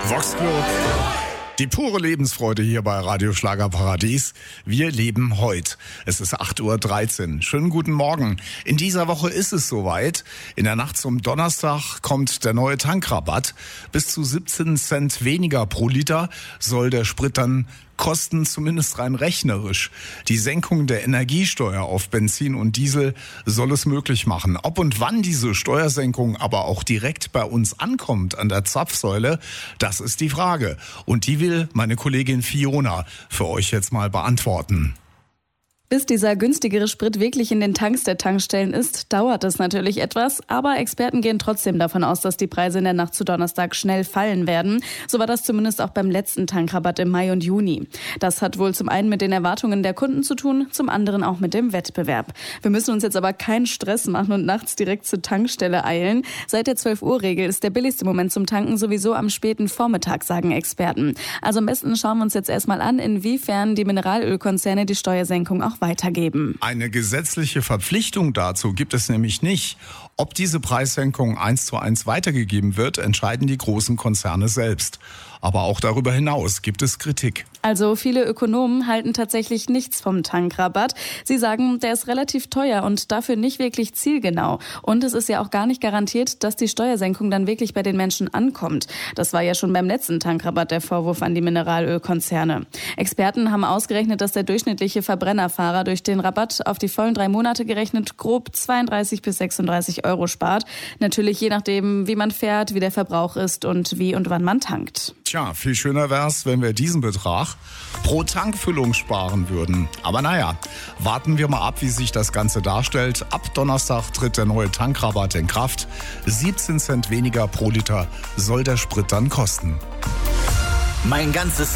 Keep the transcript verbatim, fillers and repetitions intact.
Voxclub. Die pure Lebensfreude hier bei Radio Schlagerparadies. Wir leben heute. Es ist acht Uhr dreizehn. Schönen guten Morgen. In dieser Woche ist es soweit. In der Nacht zum Donnerstag kommt der neue Tankrabatt. Bis zu siebzehn Cent weniger pro Liter soll der Sprit dann kosten, zumindest rein rechnerisch. Die Senkung der Energiesteuer auf Benzin und Diesel soll es möglich machen. Ob und wann diese Steuersenkung aber auch direkt bei uns ankommt an der Zapfsäule, das ist die Frage. Und die will meine Kollegin Fiona für euch jetzt mal beantworten. Bis dieser günstigere Sprit wirklich in den Tanks der Tankstellen ist, dauert es natürlich etwas. Aber Experten gehen trotzdem davon aus, dass die Preise in der Nacht zu Donnerstag schnell fallen werden. So war das zumindest auch beim letzten Tankrabatt im Mai und Juni. Das hat wohl zum einen mit den Erwartungen der Kunden zu tun, zum anderen auch mit dem Wettbewerb. Wir müssen uns jetzt aber keinen Stress machen und nachts direkt zur Tankstelle eilen. Seit der zwölf Uhr Regel ist der billigste Moment zum Tanken sowieso am späten Vormittag, sagen Experten. Also am besten schauen wir uns jetzt erstmal an, inwiefern die Mineralölkonzerne die Steuersenkung auch weitergeben. Eine gesetzliche Verpflichtung dazu gibt es nämlich nicht. Ob diese Preissenkung eins zu eins weitergegeben wird, entscheiden die großen Konzerne selbst. Aber auch darüber hinaus gibt es Kritik. Also viele Ökonomen halten tatsächlich nichts vom Tankrabatt. Sie sagen, der ist relativ teuer und dafür nicht wirklich zielgenau. Und es ist ja auch gar nicht garantiert, dass die Steuersenkung dann wirklich bei den Menschen ankommt. Das war ja schon beim letzten Tankrabatt der Vorwurf an die Mineralölkonzerne. Experten haben ausgerechnet, dass der durchschnittliche Verbrennerfahrer durch den Rabatt auf die vollen drei Monate gerechnet grob zweiunddreißig bis sechsunddreißig Euro spart. Natürlich je nachdem, wie man fährt, wie der Verbrauch ist und wie und wann man tankt. Tja, viel schöner wär's, wenn wir diesen Betrag pro Tankfüllung sparen würden. Aber naja, warten wir mal ab, wie sich das Ganze darstellt. Ab Donnerstag tritt der neue Tankrabatt in Kraft. siebzehn Cent weniger pro Liter soll der Sprit dann kosten. Mein ganzes